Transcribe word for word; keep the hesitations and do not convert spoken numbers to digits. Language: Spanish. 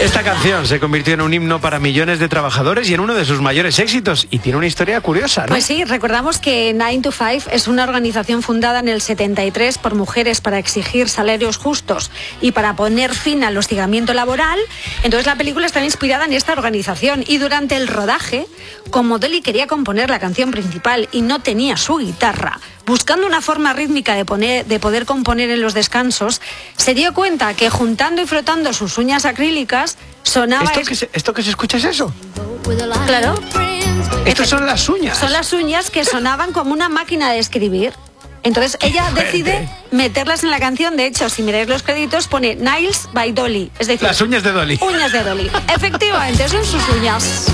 Esta canción se convirtió en un himno para millones de trabajadores y en uno de sus mayores éxitos. Y tiene una historia curiosa, ¿no? Pues sí, recordamos que nine to five es una organización fundada en el setenta y tres por mujeres para exigir salarios justos y para poner fin al hostigamiento laboral. Entonces la película está inspirada en esta organización y durante el rodaje, como Dolly quería componer la canción principal y no tenía su guitarra, buscando una forma rítmica de, poner, de poder componer en los descansos, se dio cuenta que juntando y frotando sus uñas acrílicas sonaba... ¿Esto, es... que se, ¿Esto que se escucha es eso? Claro. Estos son las uñas. Son las uñas que sonaban como una máquina de escribir. Entonces ella decide meterlas en la canción. De hecho, si miráis los créditos, pone Nails by Dolly. Es decir, las uñas de Dolly. Uñas de Dolly. Efectivamente, son sus uñas.